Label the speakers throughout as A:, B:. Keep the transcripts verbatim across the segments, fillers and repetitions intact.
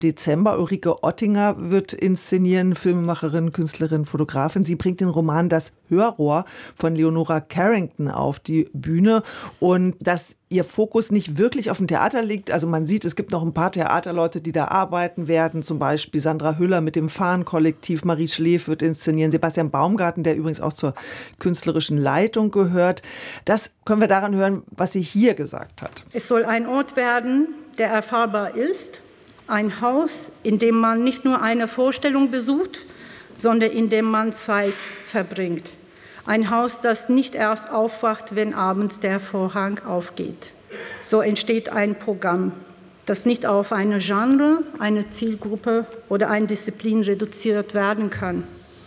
A: Dezember. Ulrike Ottinger wird inszenieren, Filmemacherin, Künstlerin, Fotografin. Sie bringt den Roman Das Hörrohr von Leonora Carrington auf die Bühne. Und dass ihr Fokus nicht wirklich auf dem Theater liegt. Also man sieht, es gibt noch ein paar Theaterleute, die da arbeiten werden. Zum Beispiel Sandra Hüller mit dem Fahnen-Kollektiv. Marie Schleff wird inszenieren. Sebastian Baumgarten, der übrigens auch zur künstlerischen Leitung gehört. Das können wir daran hören, was sie hier gesagt hat.
B: Es soll ein Ort werden, der erfahrbar ist. Ein Haus, in dem man nicht nur eine Vorstellung besucht, sondern in dem man Zeit verbringt. Ein Haus, das nicht erst aufwacht, wenn abends der Vorhang aufgeht. So entsteht ein Programm, das nicht auf eine Genre, eine Zielgruppe oder eine Disziplin reduziert werden kann.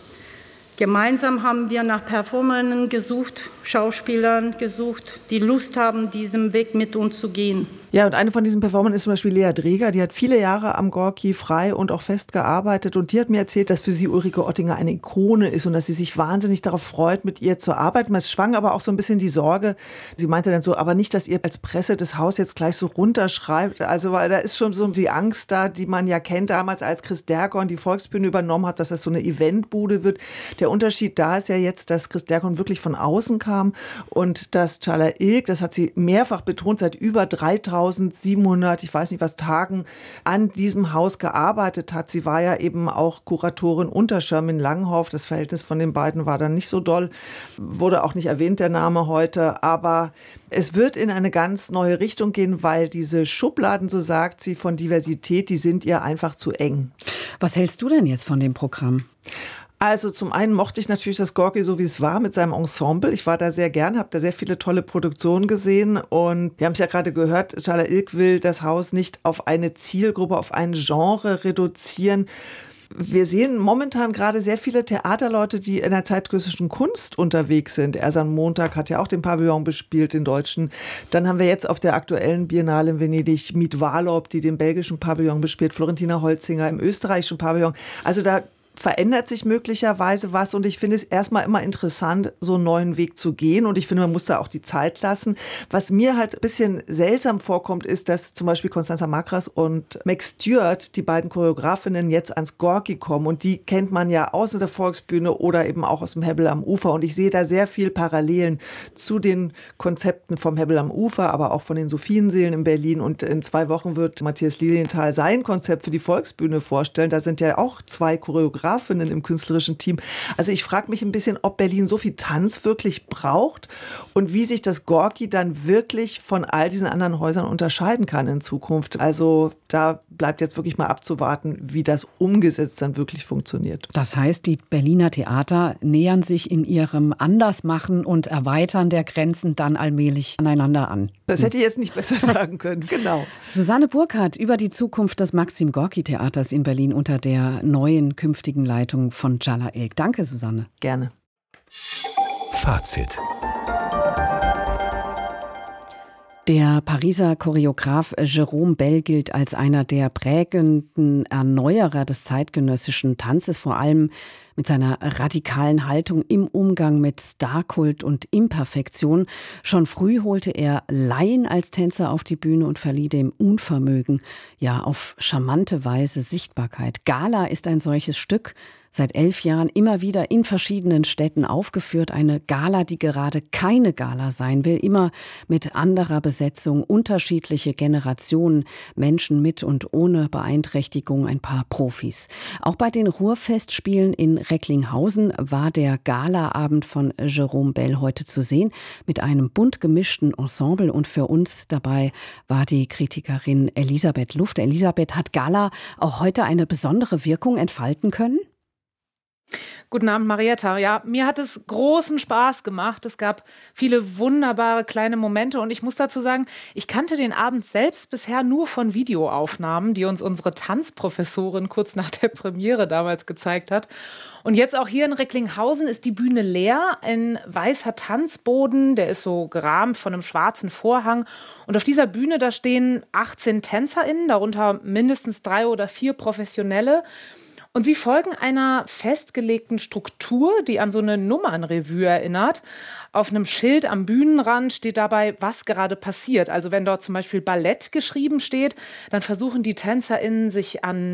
B: Gemeinsam haben wir nach Performerinnen gesucht, Schauspielern gesucht, die Lust haben, diesen Weg mit uns zu gehen.
A: Ja, und eine von diesen Performern ist zum Beispiel Lea Dreger, die hat viele Jahre am Gorki frei und auch fest gearbeitet und die hat mir erzählt, dass für sie Ulrike Ottinger eine Ikone ist und dass sie sich wahnsinnig darauf freut, mit ihr zu arbeiten. Es schwang aber auch so ein bisschen die Sorge, sie meinte dann so, aber nicht, dass ihr als Presse das Haus jetzt gleich so runterschreibt, also weil da ist schon so die Angst da, die man ja kennt damals, als Chris Dercon die Volksbühne übernommen hat, dass das so eine Eventbude wird. Der Unterschied da ist ja jetzt, dass Chris Dercon wirklich von außen kam und dass Çağla İlk, das hat sie mehrfach betont, seit über dreitausendsiebenhundert, ich weiß nicht was, Tagen an diesem Haus gearbeitet hat. Sie war ja eben auch Kuratorin unter Shermin Langhoff. Das Verhältnis von den beiden war dann nicht so doll. Wurde auch nicht erwähnt, der Name heute. Aber es wird in eine ganz neue Richtung gehen, weil diese Schubladen, so sagt sie, von Diversität, die sind ihr einfach zu eng.
C: Was hältst du denn jetzt von dem Programm?
A: Also zum einen mochte ich natürlich das Gorki so, wie es war, mit seinem Ensemble. Ich war da sehr gern, habe da sehr viele tolle Produktionen gesehen. Und wir haben es ja gerade gehört, Çağla İlk will das Haus nicht auf eine Zielgruppe, auf ein Genre reduzieren. Wir sehen momentan gerade sehr viele Theaterleute, die in der zeitgenössischen Kunst unterwegs sind. Ersan Montag hat ja auch den Pavillon bespielt, den deutschen. Dann haben wir jetzt auf der aktuellen Biennale in Venedig Miet Warlob, die den belgischen Pavillon bespielt, Florentina Holzinger im österreichischen Pavillon. Also da verändert sich möglicherweise was und ich finde es erstmal immer interessant, so einen neuen Weg zu gehen und ich finde, man muss da auch die Zeit lassen. Was mir halt ein bisschen seltsam vorkommt, ist, dass zum Beispiel Constanza Makras und Meg Stewart, die beiden Choreografinnen, jetzt ans Gorki kommen und die kennt man ja aus der Volksbühne oder eben auch aus dem Hebbel am Ufer und ich sehe da sehr viel Parallelen zu den Konzepten vom Hebbel am Ufer, aber auch von den Sophienseelen in Berlin und in zwei Wochen wird Matthias Lilienthal sein Konzept für die Volksbühne vorstellen. Da sind ja auch zwei Choreografen im künstlerischen Team. Also ich frage mich ein bisschen, ob Berlin so viel Tanz wirklich braucht und wie sich das Gorki dann wirklich von all diesen anderen Häusern unterscheiden kann in Zukunft. Also da bleibt jetzt wirklich mal abzuwarten, wie das umgesetzt dann wirklich funktioniert.
C: Das heißt, die Berliner Theater nähern sich in ihrem Andersmachen und Erweitern der Grenzen dann allmählich aneinander an.
A: Das hätte ich jetzt nicht besser sagen können, genau.
C: Susanne Burkhardt über die Zukunft des Maxim-Gorki-Theaters in Berlin unter der neuen künftigen Leitung von Çağla İlk. Danke, Susanne.
A: Gerne.
D: Fazit.
C: Der Pariser Choreograf Jérôme Bel gilt als einer der prägenden Erneuerer des zeitgenössischen Tanzes, vor allem mit seiner radikalen Haltung im Umgang mit Starkult und Imperfektion. Schon früh holte er Laien als Tänzer auf die Bühne und verlieh dem Unvermögen ja auf charmante Weise Sichtbarkeit. Gala ist ein solches Stück, seit elf Jahren immer wieder in verschiedenen Städten aufgeführt. Eine Gala, die gerade keine Gala sein will, immer mit anderer Besetzung, unterschiedliche Generationen, Menschen mit und ohne Beeinträchtigung, ein paar Profis. Auch bei den Ruhrfestspielen in Recklinghausen war der Galaabend von Jérôme Bel heute zu sehen, mit einem bunt gemischten Ensemble und für uns dabei war die Kritikerin Elisabeth Luft. Elisabeth, hat Gala auch heute eine besondere Wirkung entfalten können?
E: Guten Abend, Marietta. Ja, mir hat es großen Spaß gemacht. Es gab viele wunderbare kleine Momente und ich muss dazu sagen, ich kannte den Abend selbst bisher nur von Videoaufnahmen, die uns unsere Tanzprofessorin kurz nach der Premiere damals gezeigt hat. Und jetzt auch hier in Recklinghausen ist die Bühne leer, ein weißer Tanzboden, der ist so gerahmt von einem schwarzen Vorhang. Und auf dieser Bühne, da stehen achtzehn TänzerInnen, darunter mindestens drei oder vier Professionelle. Und sie folgen einer festgelegten Struktur, die an so eine Nummernrevue erinnert. Auf einem Schild am Bühnenrand steht dabei, was gerade passiert. Also wenn dort zum Beispiel Ballett geschrieben steht, dann versuchen die TänzerInnen sich an